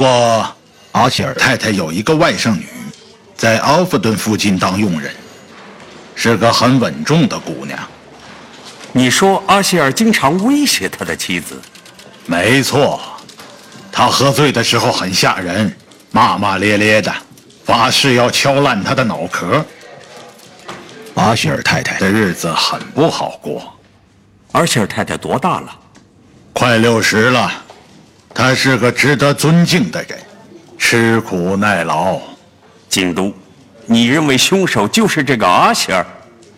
过阿希尔太太有一个外甥女，在奥弗顿附近当佣人，是个很稳重的姑娘。 你说阿希尔经常威胁他的妻子？ 没错，他喝醉的时候很吓人，骂骂咧咧的，发誓要敲烂他的脑壳。阿希尔太太的日子很不好过。 阿希尔太太多大了？ 快60了。她是个值得尊敬的人，吃苦耐劳。 京都，你认为凶手就是这个阿希尔？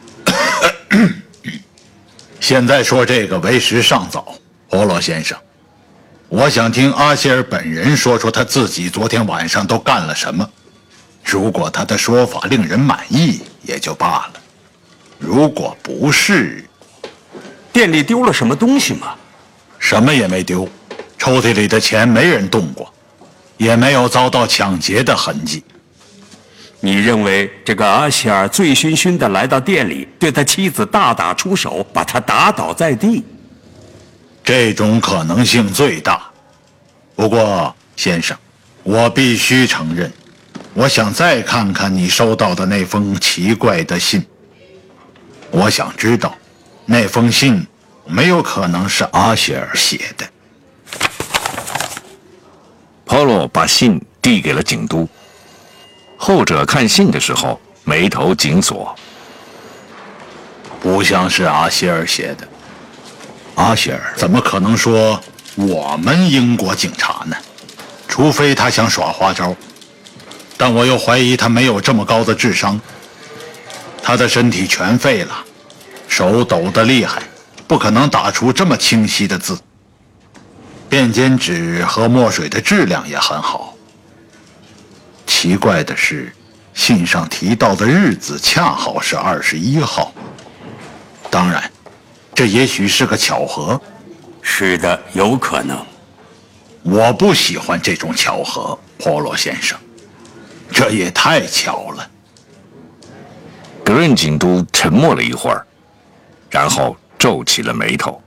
现在说这个为时尚早，波罗先生。我想听阿希尔本人说说他自己昨天晚上都干了什么。如果他的说法令人满意，也就罢了；如果不是， 店里丢了什么东西吗？ 什么也没丢，抽屉里的钱没人动过，也没有遭到抢劫的痕迹。 你认为这个阿希尔醉醺醺地来到店里，对他妻子大打出手，把他打倒在地？ 这种可能性最大。不过，先生，我必须承认，我想再看看你收到的那封奇怪的信。我想知道，那封信没有可能是阿希尔写的。 波罗把信递给了警督，后者看信的时候眉头紧锁。 不像是阿希尔写的。阿希尔怎么可能说我们英国警察呢？除非他想耍花招，但我又怀疑他没有这么高的智商。他的身体全废了，手抖得厉害，不可能打出这么清晰的字。便笺纸和墨水的质量也很好。奇怪的是，信上提到的日子恰好是21号。当然，这也许是个巧合。 是的，有可能。 我不喜欢这种巧合，波罗先生，这也太巧了。 格任警督沉默了一会儿，然后皱起了眉头。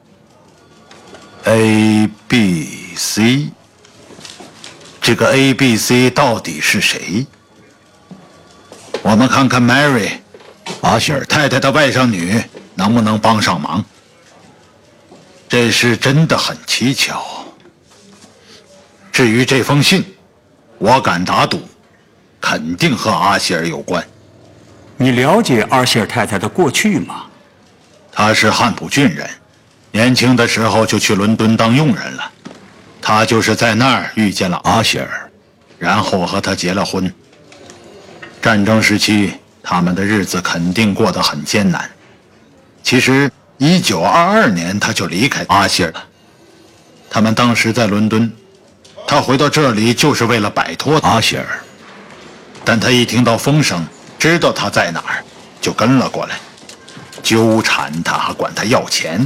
ABC， 这个 ABC 到底是谁？我们看看 Mary， 阿希尔太太的外甥女，能不能帮上忙？这事真的很蹊跷。至于这封信，我敢打赌，肯定和阿希尔有关。 你了解阿希尔太太的过去吗？ 她是汉普郡人，年轻的时候就去伦敦当佣人了。她就是在那儿遇见了阿希尔，然后和他结了婚。战争时期，他们的日子肯定过得很艰难。其实1922年他就离开阿希尔了。他们当时在伦敦，他回到这里就是为了摆脱阿希尔。但他一听到风声，知道他在哪儿，就跟了过来，纠缠他，还管他要钱。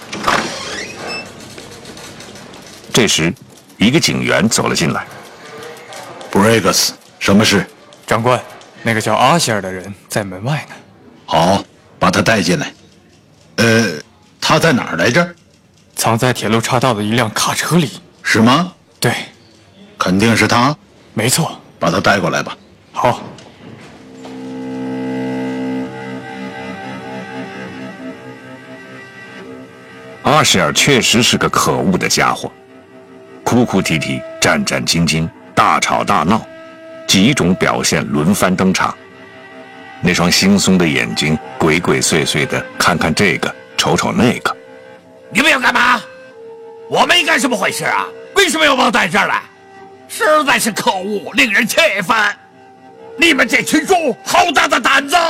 这时，一个警员走了进来。 Briggs， 什么事？ 长官，那个叫阿希尔的人在门外呢。 好，把他带进来。他在哪儿来着？ 藏在铁路岔道的一辆卡车里。 是吗？ 对， 肯定是他。 没错。 把他带过来吧。 好。 阿希尔确实是个可恶的家伙，哭哭啼啼，战战兢兢，大吵大闹，几种表现轮番登场。那双惺忪的眼睛鬼鬼祟祟的看看这个，瞅瞅那个。 你们要干嘛？我们干什么回事啊？为什么要把我带这儿来？实在是可恶，令人气愤！你们这群猪，好大的胆子！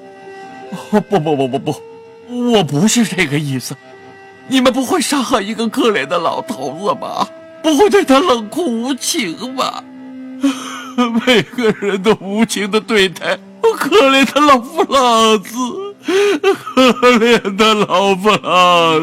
不，我不是这个意思。你们不会杀害一个可怜的老头子吧？不会对他冷酷无情吧？每个人都无情的对待可怜的老夫老子，可怜的老夫老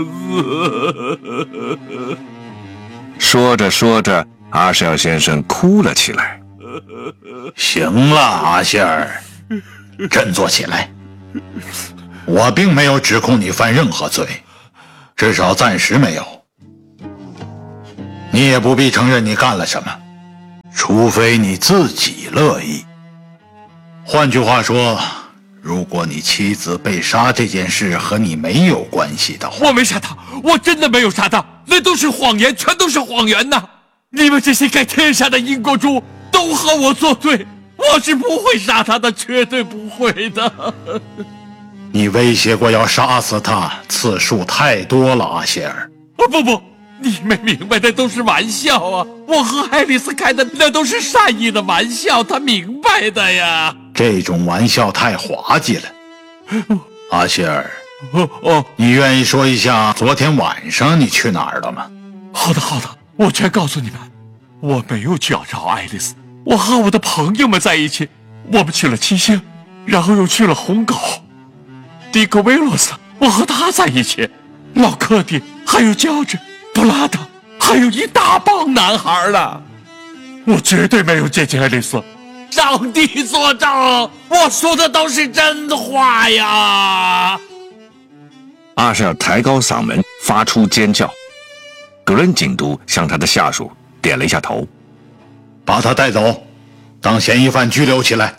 子。 说着说着，阿希尔先生哭了起来。 行了，阿希尔，振作起来。我并没有指控你犯任何罪，至少暂时没有。你也不必承认你干了什么， 除非你自己乐意。换句话说，如果你妻子被杀这件事和你没有关系的话， 我没杀他，我真的没有杀他，那都是谎言，全都是谎言呐！你们这些该天杀的英国猪都和我作对，我是不会杀他的，绝对不会的。 你威胁过要杀死他次数太多了，阿谢尔。 不，你没明白，那都是玩笑啊！我和爱丽丝开的那都是善意的玩笑，她明白的呀。 这种玩笑太滑稽了，阿谢尔。你愿意说一下昨天晚上你去哪儿了吗？ 好的，我全告诉你们。我没有去找爱丽丝，我和我的朋友们在一起，我们去了七星，然后又去了红狗。迪克威洛斯，我和他在一起，老柯蒂，还有乔治、布拉德，还有一大帮男孩呢。我绝对没有接近爱丽丝，上帝作证，我说的都是真话呀！ 阿舍尔抬高嗓门，发出尖叫。格伦警督向他的下属点了一下头， 把他带走，当嫌疑犯拘留起来。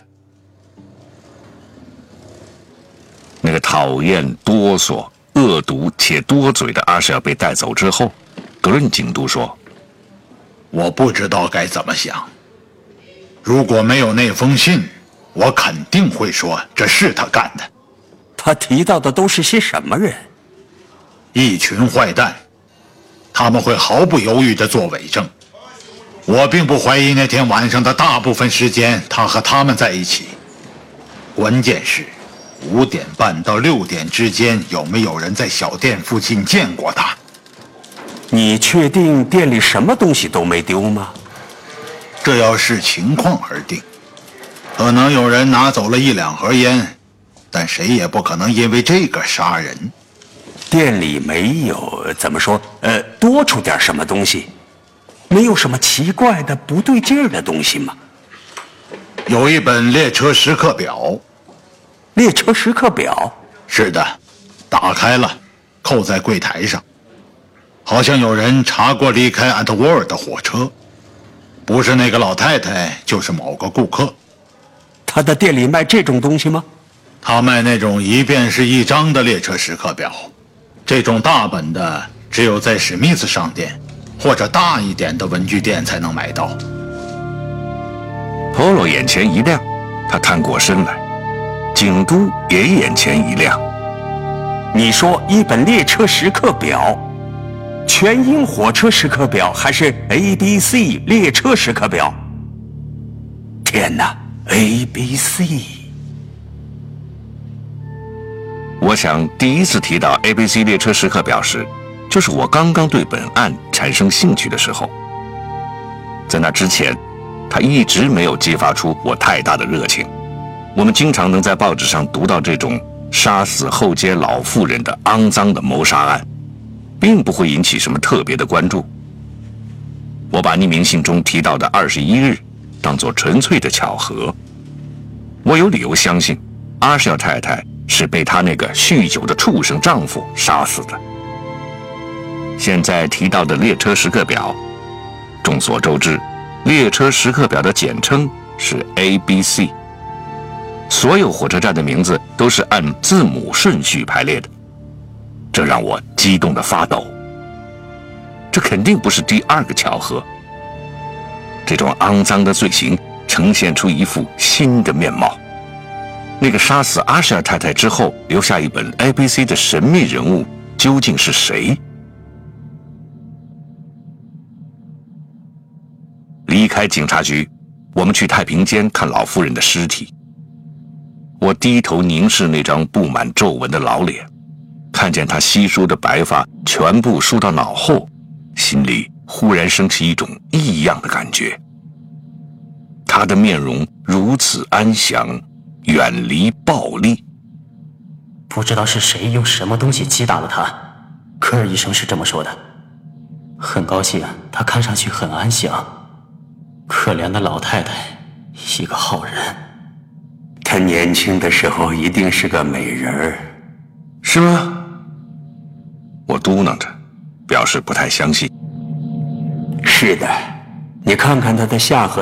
那个讨厌、哆嗦、恶毒且多嘴的阿舍尔被带走之后，格伦警督说：“ 我不知道该怎么想。如果没有那封信，我肯定会说这是他干的。 他提到的都是些什么人？ 一群坏蛋，他们会毫不犹豫地做伪证。我并不怀疑那天晚上的大部分时间他和他们在一起。关键是5点半到6点之间有没有人在小店附近见过他？ 你确定店里什么东西都没丢吗？ 这要视情况而定。可能有人拿走了1-2盒烟，但谁也不可能因为这个杀人。 店里没有怎么说多出点什么东西？没有什么奇怪的不对劲儿的东西吗？ 有一本列车时刻表。 列车时刻表？ 是的，打开了，扣在柜台上。好像有人查过离开安特沃尔的火车，不是那个老太太，就是某个顾客。 他的店里卖这种东西吗？ 他卖那种一便是1张的列车时刻表，这种大本的只有在史密斯商店或者大一点的文具店才能买到。 Polo 眼前一亮，他探过身来，警督也眼前一亮。 你说一本列车时刻表，全英火车时刻表还是 ABC 列车时刻表？天哪 ，ABC！ 我想第一次提到 ABC 列车时刻表时，就是我刚刚对本案产生兴趣的时候。在那之前，他一直没有激发出我太大的热情。我们经常能在报纸上读到这种杀死后街老妇人的肮脏的谋杀案，并不会引起什么特别的关注。我把匿名信中提到的21日当作纯粹的巧合。我有理由相信，阿舍尔太太是被她那个酗酒的畜生丈夫杀死的。现在提到的列车时刻表，众所周知，列车时刻表的简称是 ABC。所有火车站的名字都是按字母顺序排列的，这让我激动得发抖。这肯定不是第2个巧合。这种肮脏的罪行呈现出一副新的面貌。那个杀死阿舍尔太太之后留下一本 ABC 的神秘人物究竟是谁？离开警察局，我们去太平间看老妇人的尸体。我低头凝视那张布满皱纹的老脸，看见她稀疏的白发全部梳到脑后，心里忽然升起一种异样的感觉。她的面容如此安详，远离暴力。 不知道是谁用什么东西击打了他，科尔医生是这么说的。很高兴他看上去很安详。可怜的老太太，一个好人。 她年轻的时候一定是个美人儿， 是吗？我嘟囔着，表示不太相信。 是的，你看看她的下颌